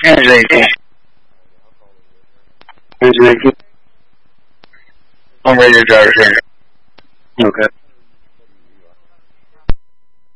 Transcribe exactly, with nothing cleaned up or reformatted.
Here's eighteen. Here's eighteen. I'm ready to drive here. Okay.